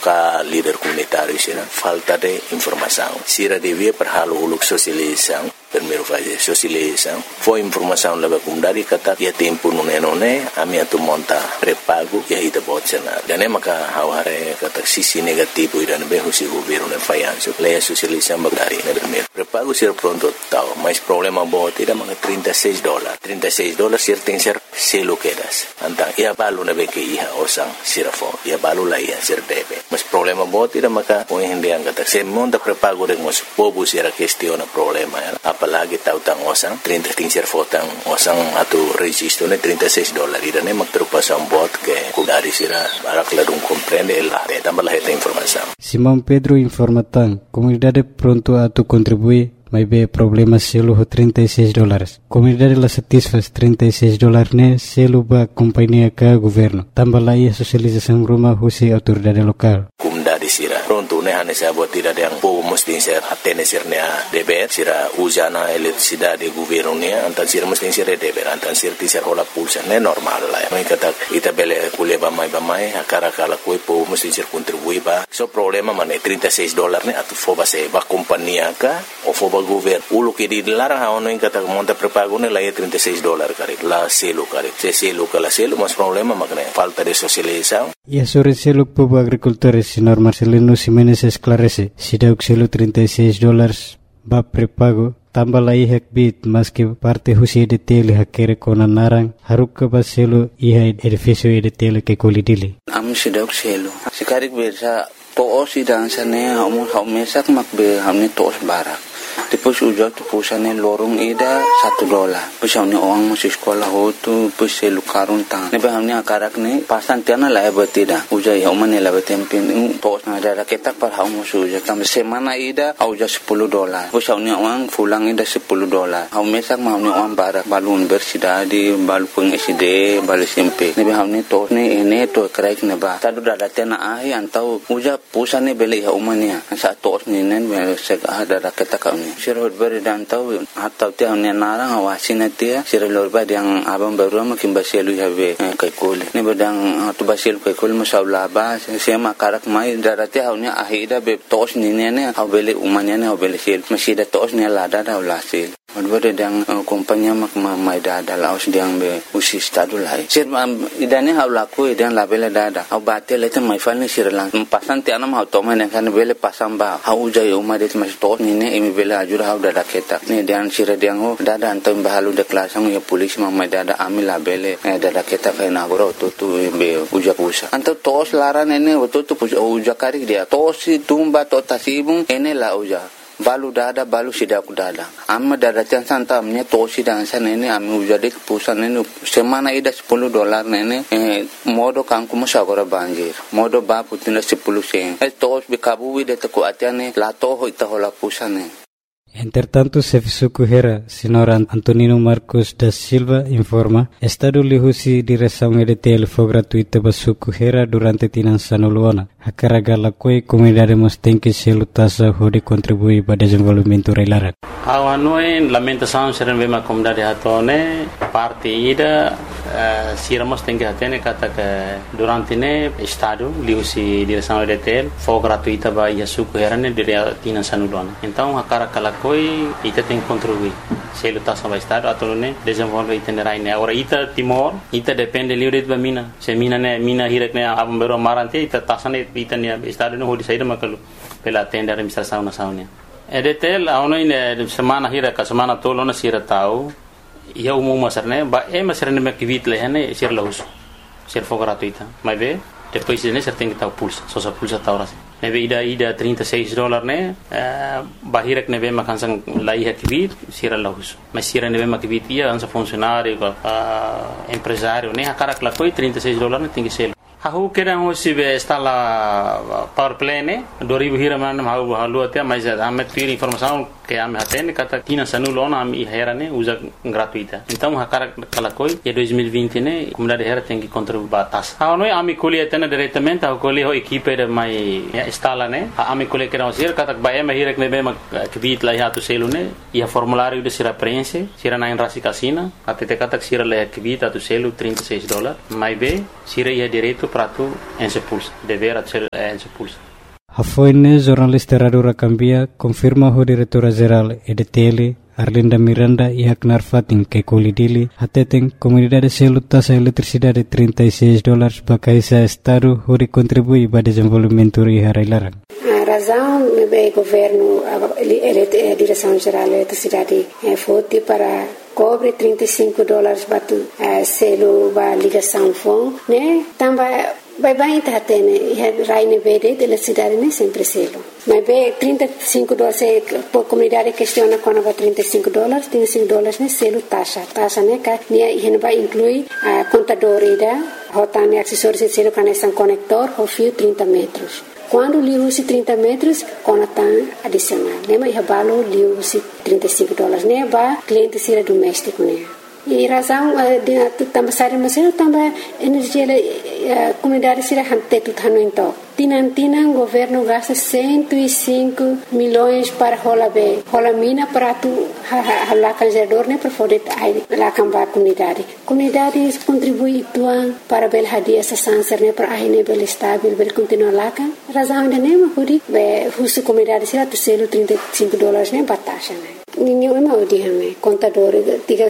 ka líder comunitário sira falta de informação. Sira devia para uluk socialização. Primeiro fazer socialização. Foi informação leva a comunidade kata ia tempo nune a minha tu monta pré-pago e aí pode ser nada. Dan maka haware kata sisi negativo iran bem o governo ne fayanso. Leia socialização bagari ne primeiro. Pré-pago ser pronto tal, mas problema bom tira maka $36. $36 ser tem ser selo quedas. Então ia balu ne beke ia osang sirafo. Ia balu la ia ser debe. Mas problema bom tira maka o hendian kata se monta pré-pago de mos povo sira questiona problema. Apalagi tahu tang osang 30 tingser fotang osang atau registro ne $36 irane magtrupasan bot ke kudari sira barak ladung comprende la tambah la esta informação. Simão Pedro informa tang comunidade pronto a tu contribuir mas be problema selo $36. Comunidade la satisfaz $36 ne selo ba companhia ka governo. Tambah la ia socialização rumah husi autoridade lokal. Comunidade sira pronto ne hane sa bot tidak yang povo mesti ser atene ser ne deber sira usana eletricidade governo ne antan sira mesti ser deber antan sira tisar hola pulsa ne normal la. Mai kata ita bele kuleba mai akara kala koi povo mesti ser contribui ba. So problema mane $36 ne atu foba se ba companhia ka o foba governo ulo que di larang ha ono kata monta prepago ne la $36 kare la selo kare se selo kala selo mas problema makne falta de socialização. E sobre selo povo agricultores senhor Marcelino Ximenes esclarece se deu selo $36 ba prepago tambah la ihak bit mas que parte husi de tele hakere kona narang haruk ba selo iha edifício de tele que colidile am se deu selo sekarik bersa to sidang sane hamu mesak makbe hamne tos barak. Depois ujar tu pusane lorong ida $1. Pusane orang masih sekolah hotu pusai lukarun tang. Nebe hamne akarak ne pasan tiana la betida. Ujar ya umane la betempin tos na ada ketak par hamu suja kam semana ida ujar $10. Pusane orang pulang ida $10. Hamu mesak hamne orang barak balun bersida di balu peng SD balu SMP. Nebe hamne tos ne ene to kraik neba. Tadu dada tiana ahi antau ujar pusane beli ya umane sa tos ni nen sek ada ketak Sirot beri dan tahu atau tiang ni narang awasin dia sirot beri yang abang baru makin basilu habe kaikul ni bedang tu basilu kaikul masalah bah saya makarak mai darati haunya ahida be tos ni ne hau beli umanya ne hau beli sil masih ada tos ni lada dah ulasil Advare dang kompanya mak mai dada laos diang be usi stadu lai sir idane hau laku idan labele dada hau batel eta mai falni sir lang pasan ti anam hau toma ne kan bele pasam ba hau jai umade mas to ni ne emi bele ajur hau dada keta ne dan sir diang ho dada antam bahalu de klasang ya polis mai dada ami labele dada keta kai na goro to be uja pusa antam tos laran ene to uja kari dia tosi tumba to tasibung ene la uja balu dada balu sidak dada amma dada tiang santa amnya tosi dan sana ini ami ujadik pusan ini semana ida $10 nene modo kangku musagora banjir modo ba putina 10 sen tos bikabu wide teku atiane la toho ita hola pusane. Entretanto, Serviço Correia, senhor Antonino Marcos da Silva informa, Estado lihusi direção EDTL foi gratuita para Correia durante Tinançano Luana. A carga lakoi comunidade mostém que selo tasa hode contribui para desenvolvimento reilarak. Awanoi lamentação ser uma comunidade hatone parte ida siramos tem que atene kata que durante ne Estado lihusi direção EDTL foi gratuita para Iasu Correia ne dire Tinançano Luana. Então a carga koi ita tem contribuir selo tasa vai Estado atau ne desenvolve itinerai ne ora ita Timor ita depende livre de mina se mina ne mina hirek ne abam bero marante ita tasa ne ita ne Estado ne hodi saída makalu pela tenda administração na saunia EDTL aono ine semana hirek semana tolo na sira tau ia umum masarne ba masarne me kivit le hane sir lahus sir fo gratuita mas ve depois ne ser tem que tau pulsa só sa pulsa tau ras neve ida $36 ne bahirek neve makansang lai hakvit sira lahus mas sira neve makvit ia ansa funcionário empresário ne akarak la koi $36 ne tem que ser hahu kerang ho sibe stala power plane 2000 hiraman halu halu atia mas ame tiri informação que ame atene kata Tinançano Luana ame hera ne usa gratuita então akarak kalakoi e 2020 ne comunidade hera tem que contribuir batas ha no ame colhe atene diretamente ha colhe ho equipe de mai stala ne ame colhe kerang sir kata ba ame hirek ne be kvit la hatu selu ne ia formulário de sira prense sira na rasi casina até kata sira la kvit atu selu $36 mai be sira ia direito prato en se pulsa, dever a ser en se pulsa. Hafoine jornalista Radura Cambia confirma o diretora-geral EDTL Arlinda Miranda e Aknar Fatin que colidili hateten comunidade selo taxa eletricidade $36 para esse estado onde contribui para o desenvolvimento e harailaran. A razão é governo a direção geral da eletricidade foi para cobre $35 para selo para ligação phone, né? Também vai entrar tene raine verde de eletricidade nem sempre selo. Mas bem $35 por comunidade questiona quando vai $35 né selo taxa né que vai incluir a contador ida rotane acessórios de selo conexão conector o fio 30 metros. Quando lhe use 30 metros, conta adicional. Lembra que vale lhe use $35, né? Para cliente ser doméstico, né? E razão de também sair mas também energia comunidade será hantetu tano então. Tinan governo gasta 105 milhões para rola mina para tu lá canjador né para poder lá cambar comunidade contribui tuan para bel hadia essa sanser né para aí né bel estável bel continuar lá kan razão ainda nem mas pudi husu comunidade será tu selo $35 né batasha né ninguém é mal de contador diga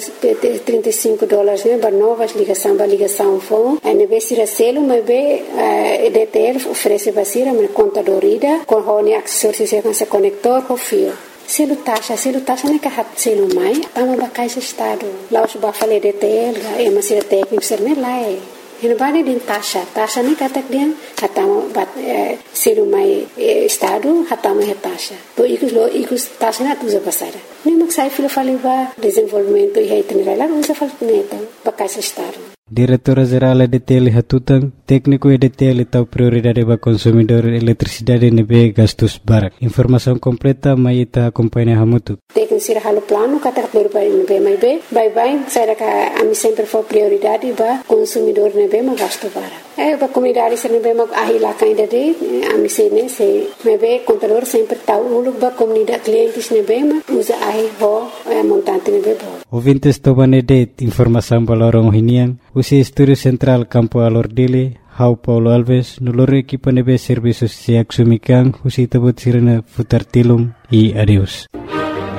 $35 né para novas ligação phone aí vez será selo mas be EDTL oferece basira mas contador ida com hone acessórios com esse conector com fio selo taxa né que hat selo mai tamo ba caixa estado lá os ba falei EDTL é mas será técnico ser né lá é Hinabani din taxa ni katak dia hatamo bat selo mai estado hatamo he taxa to ikus taxa na tuza pasara ni maksai filo faliba desenvolvimento e itinerário lá usa falta ba caixa estado. Diretora-geral EDTL Hatutan, técnico EDTL tau prioridade para consumidor eletricidade nebe gastos barak. Informação completa mai ita acompanha hamutu. Técnico sira halo plano kata prioridade nebe mai be, bye saira ka ami sempre for prioridade para consumidor nebe ma gasto barak. Ba comunidade sira nebe ma ahila kainda de ami sene se nebe contador sempre tau uluk ba comunidade clientes nebe ma usa ahi ho montante nebe bo. Ouvintes tobanede informação balorong hinian. Usi Estúdio Central Campo Alordile, Hau Paulo Alves, noloro equipa nebe serviços se axumikan, usi tabut sirena futartilum e adeus.